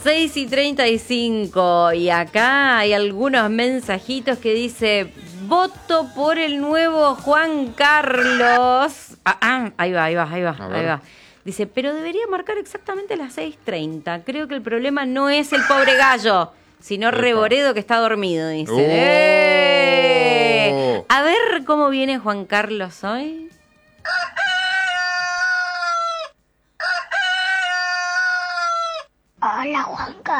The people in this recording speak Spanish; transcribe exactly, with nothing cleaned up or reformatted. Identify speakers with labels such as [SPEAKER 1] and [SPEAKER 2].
[SPEAKER 1] seis y treinta y cinco. Y acá hay algunos mensajitos que dice: voto por el nuevo Juan Carlos. Ah, ah, ahí va, ahí va, ahí va, ahí va. Dice, pero debería marcar exactamente las seis treinta. Creo que el problema no es el pobre gallo, sino Epa. Reboredo que está dormido, dice.
[SPEAKER 2] ¡Oh!
[SPEAKER 1] ¡Eh! A ver cómo viene Juan Carlos hoy.
[SPEAKER 3] Hola, Juan Carlos.